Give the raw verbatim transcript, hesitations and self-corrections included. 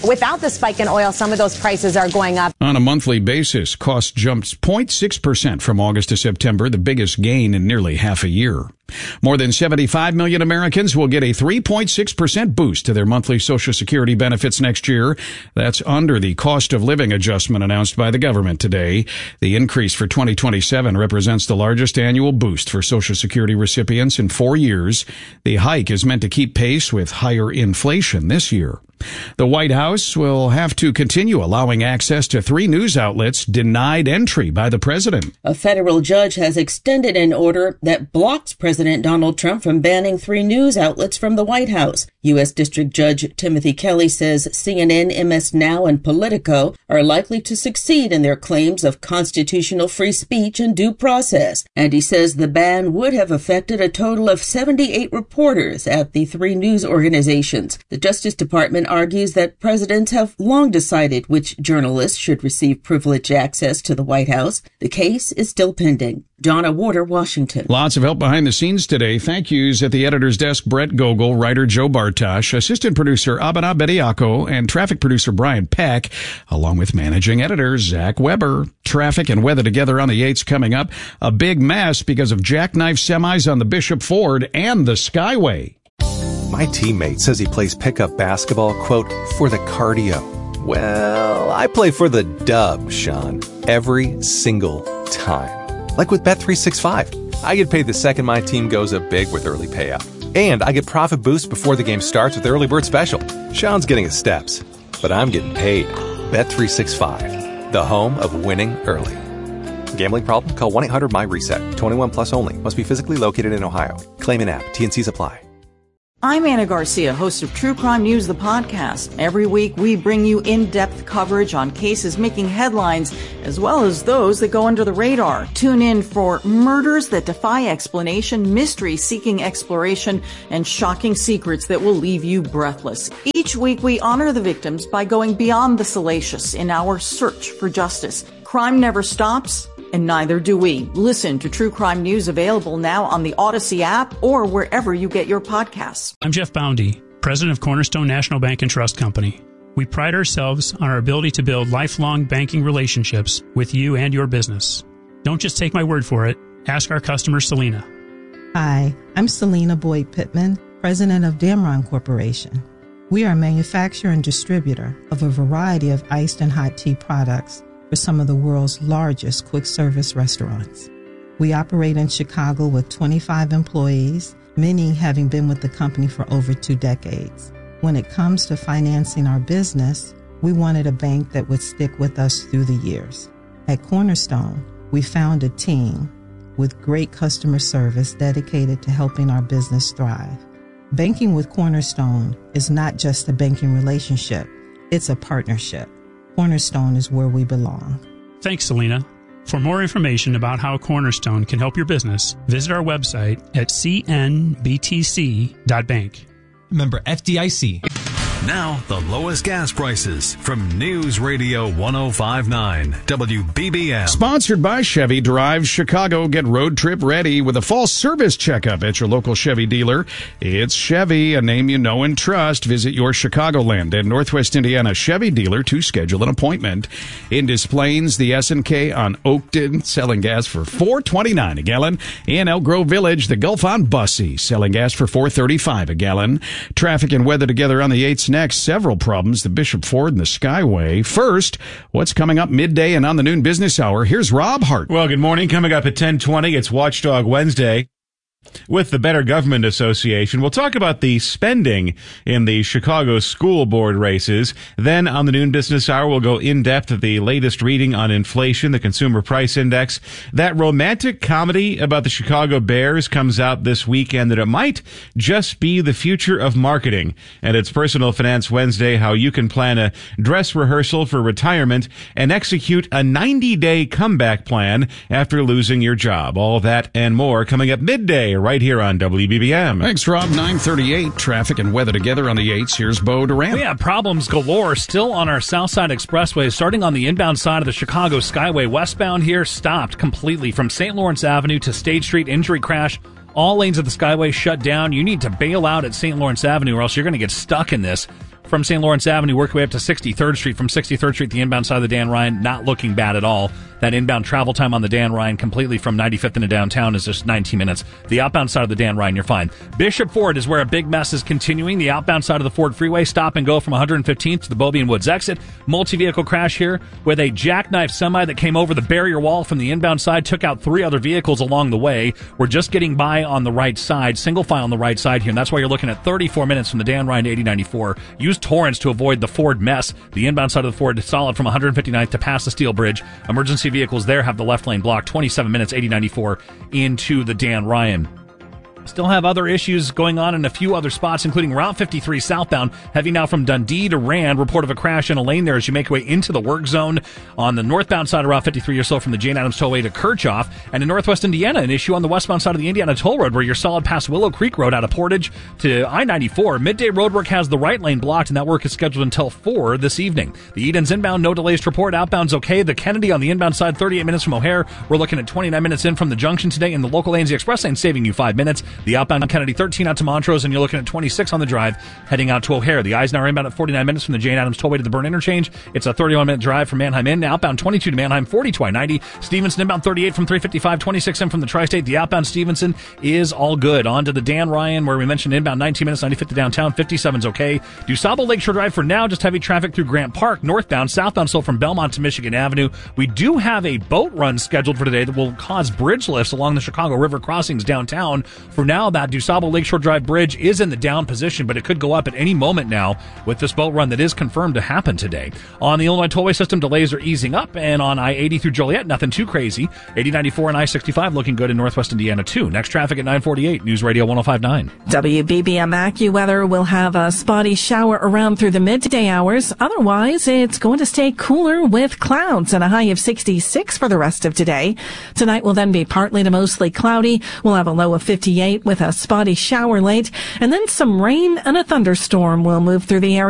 without the spike in oil, some of those prices are going up. On a monthly basis, costs jumped zero point six percent from August to September, the biggest gain in nearly half a year. More than seventy-five million Americans will get a three point six percent boost to their monthly Social Security benefits next year. That's under the cost of living adjustment announced by the government today. The increase for twenty twenty-seven represents the largest annual boost for Social Security recipients in four years. The hike is meant to keep pace with higher inflation this year. The White House will have to continue allowing access to three news outlets denied entry by the president. A federal judge has extended an order that blocks President Donald Trump from banning three news outlets from the White House. U S. District Judge Timothy Kelly says C N N, M S Now, and Politico are likely to succeed in their claims of constitutional free speech and due process. And he says the ban would have affected a total of seventy-eight reporters at the three news organizations. The Justice Department argues that presidents have long decided which journalists should receive privileged access to the White House. The case is still pending. Donna Warder, Washington. Lots of help behind the scenes today. Thank yous at the editor's desk, Brett Gogol, writer Joe Bartosh, assistant producer Abana Bediako, and traffic producer Brian Peck, along with managing editor Zach Weber. Traffic and weather together on the eights coming up. A big mess because of jackknife semis on the Bishop Ford and the Skyway. My teammate says he plays pickup basketball, quote, for the cardio. Well, I play for the dub, Sean, every single time. Like with Bet three sixty-five. I get paid the second my team goes up big with early payout. And I get profit boost before the game starts with Early Bird Special. Sean's getting his steps, but I'm getting paid. Bet three sixty-five, the home of winning early. Gambling problem? Call one eight hundred M Y reset. twenty-one plus only. Must be physically located in Ohio. Claim in app. T and Cs apply. I'm Anna Garcia, host of True Crime News, the podcast. Every week, we bring you in-depth coverage on cases making headlines, as well as those that go under the radar. Tune in for murders that defy explanation, mysteries seeking exploration, and shocking secrets that will leave you breathless. Each week, we honor the victims by going beyond the salacious in our search for justice. Crime never stops, and neither do we. Listen to True Crime News, available now on the Odyssey app or wherever you get your podcasts. I'm Jeff Boundy, president of Cornerstone National Bank and Trust Company. We pride ourselves on our ability to build lifelong banking relationships with you and your business. Don't just take my word for it. Ask our customer, Selena. Hi, I'm Selena Boyd Pittman, president of Damron Corporation. We are a manufacturer and distributor of a variety of iced and hot tea products for some of the world's largest quick-service restaurants. We operate in Chicago with twenty-five employees, many having been with the company for over two decades. When it comes to financing our business, we wanted a bank that would stick with us through the years. At Cornerstone, we found a team with great customer service dedicated to helping our business thrive. Banking with Cornerstone is not just a banking relationship, it's a partnership. Cornerstone is where we belong. Thanks, Selena. For more information about how Cornerstone can help your business, visit our website at c n b t c dot bank. Member F D I C. Now, the lowest gas prices from News Radio ten fifty-nine W B B M. Sponsored by Chevy. Drive Chicago. Get road trip ready with a fall service checkup at your local Chevy dealer. It's Chevy, a name you know and trust. Visit your Chicagoland and Northwest Indiana Chevy dealer to schedule an appointment. In Des Plaines, the S and K on Oakton, selling gas for four twenty-nine a gallon. In Elk Grove Village, the Gulf on Bussey, selling gas for four thirty-five a gallon. Traffic and weather together on the eights next. Several problems, the Bishop Ford and the Skyway. First, what's coming up midday and on the noon business hour? Here's Rob Hart. Well, good morning. Coming up at ten twenty, it's Watchdog Wednesday with the Better Government Association. We'll talk about the spending in the Chicago school board races. Then on the noon business hour, we'll go in depth at the latest reading on inflation, the consumer price index. That romantic comedy about the Chicago Bears comes out this weekend that it might just be the future of marketing. And it's Personal Finance Wednesday, how you can plan a dress rehearsal for retirement and execute a ninety-day comeback plan after losing your job. All that and more coming up midday right here on W B B M. Thanks, Rob. nine thirty-eight. Traffic and weather together on the eights. Here's Bo Durant. We have problems galore still on our Southside Expressway, starting on the inbound side of the Chicago Skyway. Westbound here stopped completely from Saint Lawrence Avenue to State Street. Injury crash. All lanes of the Skyway shut down. You need to bail out at Saint Lawrence Avenue or else you're going to get stuck in this from Saint Lawrence Avenue, work your way up to sixty-third Street. From sixty-third Street, the inbound side of the Dan Ryan, not looking bad at all. That inbound travel time on the Dan Ryan completely from ninety-fifth into downtown is just nineteen minutes. The outbound side of the Dan Ryan, you're fine. Bishop Ford is where a big mess is continuing. The outbound side of the Ford Freeway, stop and go from one hundred fifteenth to the Beaubien Woods exit. Multi-vehicle crash here with a jackknife semi that came over the barrier wall from the inbound side, took out three other vehicles along the way. We're just getting by on the right side, single file on the right side here, and that's why you're looking at thirty-four minutes from the Dan Ryan to eighty ninety-four. Use Torrance to avoid the Ford mess. The inbound side of the Ford is solid from one hundred fifty-ninth to past the Steel Bridge. Emergency vehicles there have the left lane blocked. twenty-seven minutes, eighty ninety-four into the Dan Ryan. Still have other issues going on in a few other spots, including Route fifty-three southbound, heavy now from Dundee to Rand. Report of a crash in a lane there as you make your way into the work zone. On the northbound side of Route fifty-three or so from the Jane Addams Tollway to Kirchhoff. And in northwest Indiana, an issue on the westbound side of the Indiana Toll Road where you're solid past Willow Creek Road out of Portage to I ninety-four. Midday roadwork has the right lane blocked, and that work is scheduled until four this evening. The Edens inbound, no delays to report. Outbound's okay. The Kennedy on the inbound side, thirty-eight minutes from O'Hare. We're looking at twenty-nine minutes in from the junction today. In the local lanes, the express lane saving you five minutes. The outbound on Kennedy, thirteen out to Montrose, and you're looking at twenty-six on the drive heading out to O'Hare. The Eisenhower inbound at forty-nine minutes from the Jane Addams Tollway to the Burn Interchange. It's a thirty-one minute drive from Manheim in. Outbound twenty-two to Manheim, forty to I ninety. Stevenson inbound thirty-eight from three fifty-five, twenty-six in from the Tri-State. The outbound Stevenson is all good. On to the Dan Ryan where we mentioned inbound nineteen minutes, ninety-fifth to downtown, fifty-seven's okay. DuSable Lakeshore Drive for now, just heavy traffic through Grant Park. Northbound, southbound still from Belmont to Michigan Avenue. We do have a boat run scheduled for today that will cause bridge lifts along the Chicago River crossings downtown. For now, that DuSable Lakeshore Drive bridge is in the down position, but it could go up at any moment now with this boat run that is confirmed to happen today. On the Illinois Tollway system, delays are easing up, and on I eighty through Joliet, nothing too crazy. eighty ninety-four and I sixty-five looking good in northwest Indiana too. Next traffic at nine forty-eight, News Radio one oh five point nine. W B B M AccuWeather will have a spotty shower around through the midday hours. Otherwise, it's going to stay cooler with clouds and a high of sixty-six for the rest of today. Tonight will then be partly to mostly cloudy. We'll have a low of fifty-eight with a spotty shower late, and then some rain and a thunderstorm will move through the area.